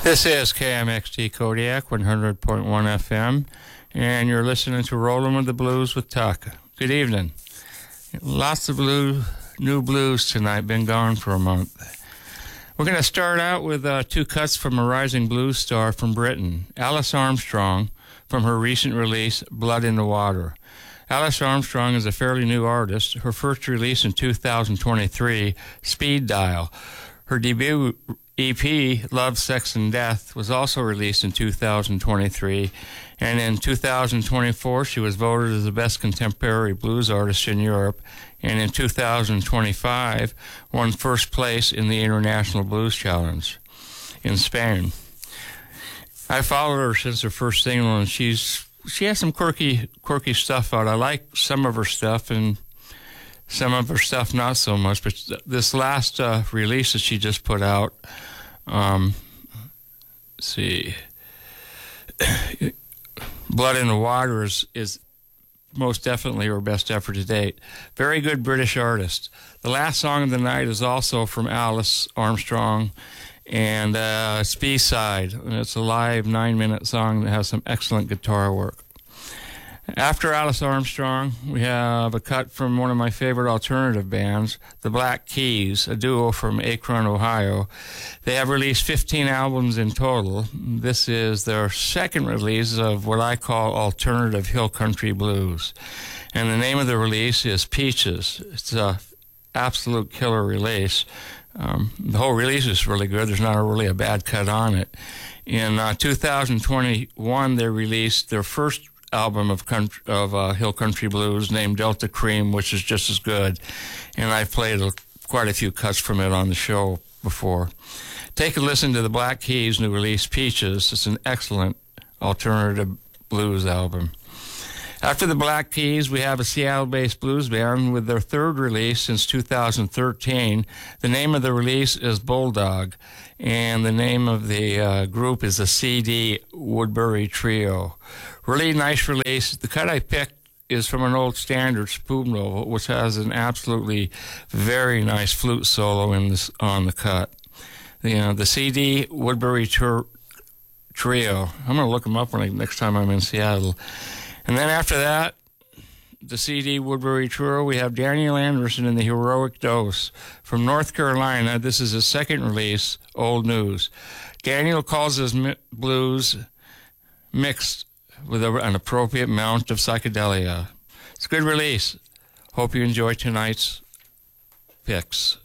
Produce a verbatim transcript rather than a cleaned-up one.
This is K M X T Kodiak, one hundred point one F M, and you're listening to Rollin' with the Blues with Taka. Good evening. Lots of blue, new blues tonight, been gone for a month. We're going to start out with uh, two cuts from a rising blues star from Britain, Alice Armstrong, from her recent release, Blood in the Water. Alice Armstrong is a fairly new artist. Her first release in two thousand twenty-three, Speed Dial. Her debut E P, Love, Sex, and Death, was also released in two thousand twenty-three, and in two thousand twenty-four she was voted as the best contemporary blues artist in Europe, and in two thousand twenty-five won first place in the International Blues Challenge in Spain. I followed her since her first single, and she's she has some quirky quirky stuff out. I like some of her stuff, and some of her stuff not so much, but this last uh, release that she just put out, um, let's see, Blood in the Water is, is most definitely her best effort to date. Very good British artist. The last song of the night is also from Alice Armstrong, and uh, it's B-side, and it's a live nine-minute song that has some excellent guitar work. After Alice Armstrong, we have a cut from one of my favorite alternative bands, the Black Keys, a duo from Akron, Ohio. They have released fifteen albums in total. This is their second release of what I call alternative hill country blues. And the name of the release is Peaches. It's a absolute killer release. Um, the whole release is really good. There's not a, really a bad cut on it. In uh, two thousand twenty-one, they released their first album of country, of uh, hill country blues named Delta Cream, which is just as good, and I've played a, quite a few cuts from it on the show before. Take a listen to the Black Keys' new release, Peaches. It's an excellent alternative blues album. After the Black Keys, we have a Seattle-based blues band with their third release since two thousand thirteen. The name of the release is Bulldog, and the name of the uh, group is the C D Woodbury Trio. Really nice release. The cut I picked is from an old standard, Spoon Novel, which has an absolutely very nice flute solo in this on the cut. You know, the C D Woodbury Tur- Trio. I'm going to look them up when I, next time I'm in Seattle. And then after that, the C D Woodbury Trio, we have Daniel Anderson and the Heroic Dose. From North Carolina, this is his second release, Old News. Daniel calls his mi- blues mixed with a, an appropriate amount of psychedelia. It's a good release. Hope you enjoy tonight's picks.